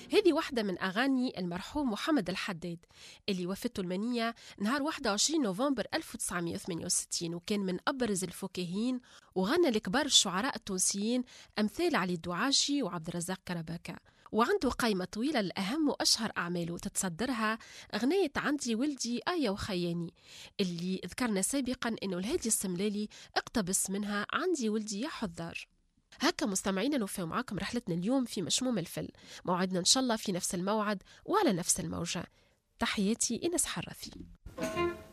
هذه واحدة من أغاني المرحوم محمد الحداد اللي وفته المنية نهار 21 نوفمبر 1968، وكان من أبرز الفكاهين وغنى لكبار الشعراء التونسيين أمثال علي الدعاشي وعبد الرزاق كرباكة. وعنده قائمة طويلة لأهم وأشهر أعماله تتصدرها أغنية عندي ولدي آية وخياني اللي ذكرنا سابقا أنه الهادي السملالي اقتبس منها عندي ولدي يا حذار. هكا مستمعينا نوفي معاكم رحلتنا اليوم في مشموم الفل. موعدنا إن شاء الله في نفس الموعد وعلى نفس الموجة. تحياتي إنس حرثي.